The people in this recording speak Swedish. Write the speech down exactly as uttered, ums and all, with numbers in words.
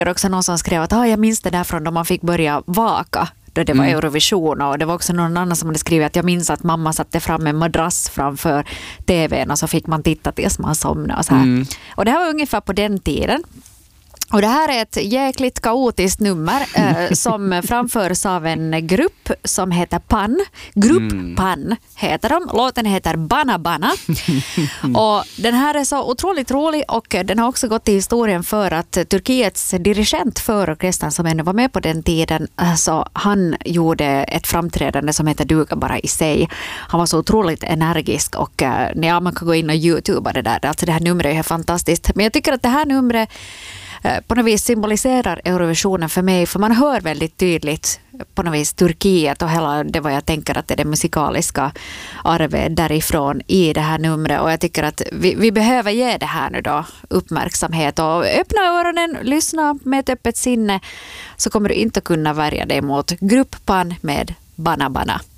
Det var också någon som skrev att ah, jag minns det där från då man fick börja vaka då det var mm. Eurovision, och det var också någon annan som hade skrivit att jag minns att mamma satte fram en madrass framför tvn och så fick man titta tills man somnade och så här. Mm. Och det här var ungefär på den tiden. Och det här är ett jäkligt kaotiskt nummer eh, som framförs av en grupp som heter Pan. Grupp mm. Pan heter de. Låten heter Bana Bana. Och den här är så otroligt rolig, och den har också gått i historien för att Turkiets dirigent för orkestern som ännu var med på den tiden, så han gjorde ett framträdande som heter Duga bara i sig. Han var så otroligt energisk, och ja, man kan gå in och YouTubea det där. Alltså det här numret är fantastiskt. Men jag tycker att det här numret på något vis symboliserar Eurovisionen för mig, för man hör väldigt tydligt på något vis Turkiet och hela det vad jag tänker att det är det musikaliska arvet därifrån i det här numret, och jag tycker att vi, vi behöver ge det här nu då uppmärksamhet och öppna öronen, lyssna med ett öppet sinne, så kommer du inte kunna värja dig mot Grupp Pan med Bana Bana.